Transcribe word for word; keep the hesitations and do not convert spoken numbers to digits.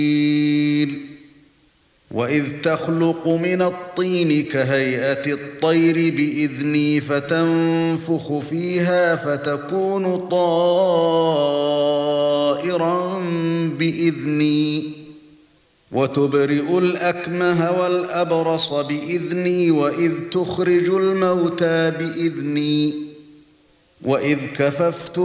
وَإِذْ تَخْلُقُ مِنَ الطِّينِ كَهَيْئَةِ الطَّيْرِ بِإِذْنِي فَتَنفُخُ فِيهَا فَتَكُونُ طَائِرًا بِإِذْنِي وَتُبْرِئُ الْأَكْمَهَ وَالْأَبْرَصَ بِإِذْنِي وَإِذْ تُخْرِجُ الْمَوْتَى بِإِذْنِي وَإِذْ كَفَفْتُ